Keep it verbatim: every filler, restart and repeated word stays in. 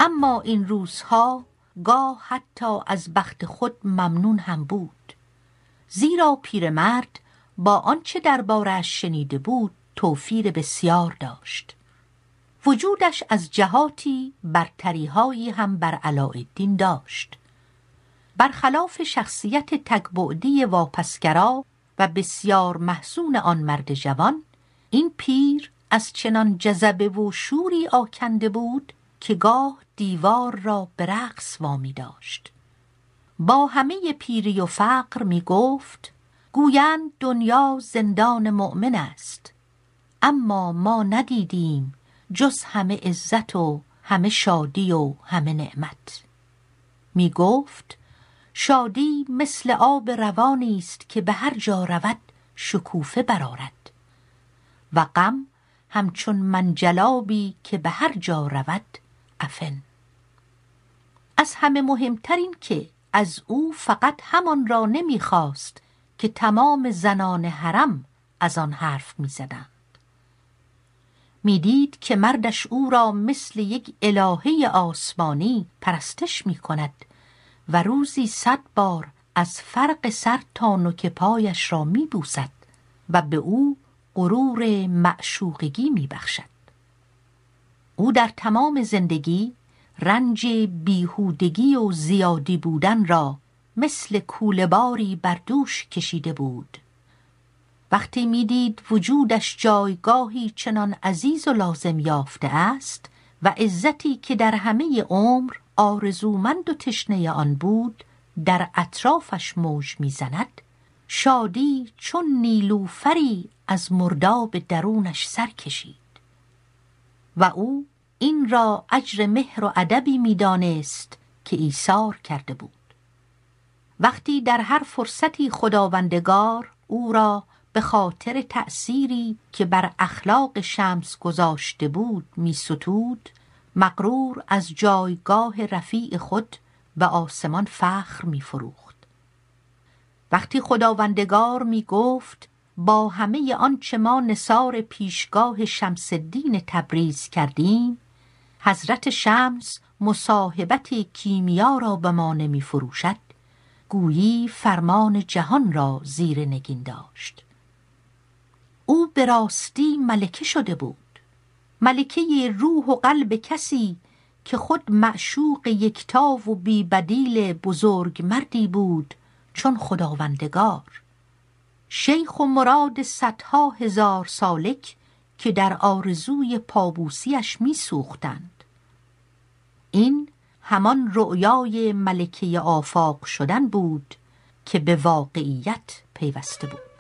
اما این روزها گاه حتی از بخت خود ممنون هم بود، زیرا پیرمرد با آنچه درباره‌اش شنیده بود توفیر بسیار داشت. وجودش از جهاتی برتری‌هایی هم بر علاءالدین داشت. برخلاف شخصیت تک‌بعدی واپسگرا و بسیار محزون آن مرد جوان، این پیر از چنان جذبه و شوری آکنده بود که گاه دیوار را به رقص وامی داشت. با همه پیری و فقر می گفت: گویند دنیا زندان مؤمن است، اما ما ندیدیم جز همه عزت و همه شادی و همه نعمت. می گفت شادی مثل آب روانی است که به هر جا رود شکوفه برآرد، و غم همچون منجلابی که به هر جا رود عفن. از همه مهمتر این که از او فقط همان را نمیخواست که تمام زنان حرم از آن حرف میزدند. میدید که مردش او را مثل یک الهه آسمانی پرستش میکند و روزی صد بار از فرق سر تا نوک پایش را میبوسد و به او غرور معشوقگی میبخشد. او در تمام زندگی رنج بیهودگی و زیادی بودن را مثل کوله‌باری بر دوش کشیده بود. وقتی میدید وجودش جایگاهی چنان عزیز و لازم یافته است و عزتی که در همه عمر آرزومند و تشنه آن بود در اطرافش موج میزند، شادی چون نیلوفری از مرداب درونش سر کشید و او این را اجر مهر و ادبی میدانست که ایثار کرده بود. وقتی در هر فرصتی خداوندگار او را به خاطر تأثیری که بر اخلاق شمس گذاشته بود می ستود، مغرور از جایگاه رفیع خود به آسمان فخر می فروخت. وقتی خداوندگار می گفت با همه آنچه ما نثار پیشگاه شمس الدین تبریز کردیم، حضرت شمس مصاحبت کیمیا را به ما نمی فروشد، گویی فرمان جهان را زیر نگین داشت. او به راستی ملکه شده بود، ملکه روح و قلب کسی که خود معشوق یکتا و بی بدیل بزرگ مردی بود چون خداوندگار، شیخ و مراد صدها هزار سالک که در آرزوی پابوسیش می سوختند. این همان رؤیای ملکه آفاق شدن بود که به واقعیت پیوسته بود.